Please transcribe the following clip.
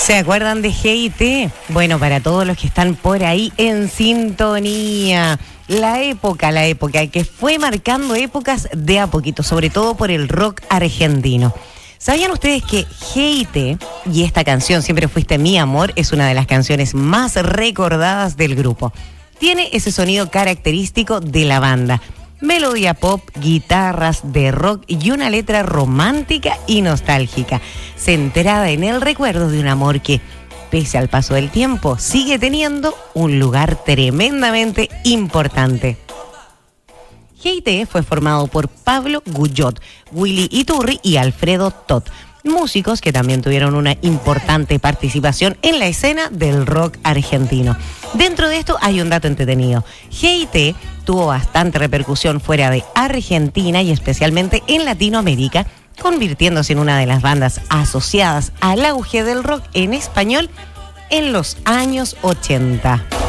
¿Se acuerdan de G&T? Bueno, para todos los que están por ahí en sintonía. La época que fue marcando épocas de a poquito, sobre todo por el rock argentino. ¿Sabían ustedes que G&T y esta canción, Siempre Fuiste Mi Amor, es una de las canciones más recordadas del grupo? Tiene ese sonido característico de la banda. Melodía pop, guitarras de rock y una letra romántica y nostálgica, centrada en el recuerdo de un amor que, pese al paso del tiempo, sigue teniendo un lugar tremendamente importante. G&T fue formado por Pablo Guyot, Willy Iturri y Alfredo Tot, músicos que también tuvieron una importante participación en la escena del rock argentino. Dentro de esto hay un dato entretenido. G&T tuvo bastante repercusión fuera de Argentina y especialmente en Latinoamérica, convirtiéndose en una de las bandas asociadas al auge del rock en español en los años 80.